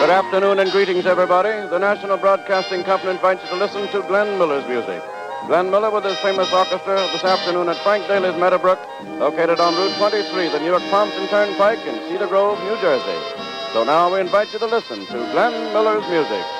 Good afternoon and greetings, everybody. The National Broadcasting Company invites you to listen to Glenn Miller's music. Glenn Miller with his famous orchestra this afternoon at Frank Daly's Meadowbrook, located on Route 23, the New York-Pompton Turnpike in Cedar Grove, New Jersey. So now we invite you to listen to Glenn Miller's music.